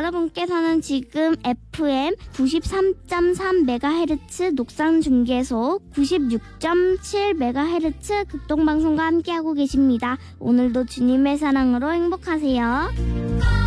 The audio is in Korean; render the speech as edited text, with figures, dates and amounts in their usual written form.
여러분께서는 지금 FM 93.3MHz 녹상중계소 96.7MHz 극동방송과 함께하고 계십니다. 오늘도 주님의 사랑으로 행복하세요.